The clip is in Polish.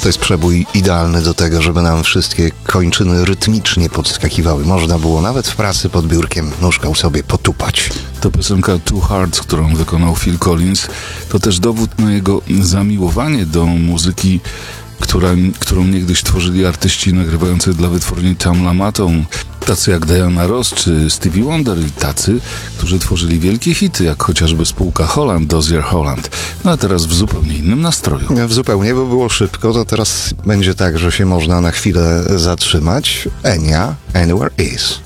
To jest przebój idealny do tego, żeby nam wszystkie kończyny rytmicznie podskakiwały. Można było nawet w pracy pod biurkiem nóżką sobie potupać. To piosenka Two Hearts, którą wykonał Phil Collins. To też dowód na jego zamiłowanie do muzyki, którą niegdyś tworzyli artyści nagrywający dla wytwórni Tam Lamatą, tacy jak Diana Ross czy Stevie Wonder i tacy, którzy tworzyli wielkie hity, jak chociażby spółka Holland, Dozier Holland. No a teraz w zupełnie innym nastroju. Zupełnie, bo było szybko, to teraz będzie tak, że się można na chwilę zatrzymać. Enya, Anywhere Is.